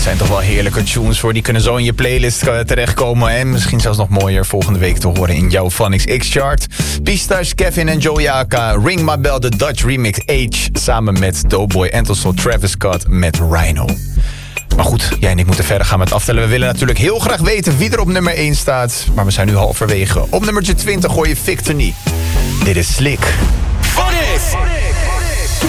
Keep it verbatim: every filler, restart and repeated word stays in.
zijn toch wel heerlijke tunes voor. Die kunnen zo in je playlist uh, terechtkomen. En misschien zelfs nog mooier volgende week te horen in jouw Phonics X-chart. Pistache, Kevin en Joey Aka. Ring My Bell, de Dutch remix Age. Samen met Doughboy en tot slot Travis Scott met Rhino. Maar goed, jij en ik moeten verder gaan met aftellen. We willen natuurlijk heel graag weten wie er op nummer één staat. Maar we zijn nu halverwege. Op nummertje twintig gooi je Victory. Dit is Slick. Phonics!